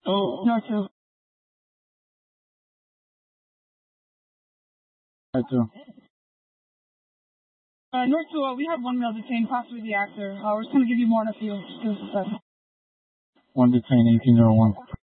Oh, North 2. right too. North 2, we have one male detained, possibly the actor. We're just going to give you more in a few. Just give us a second. One detained, 1801.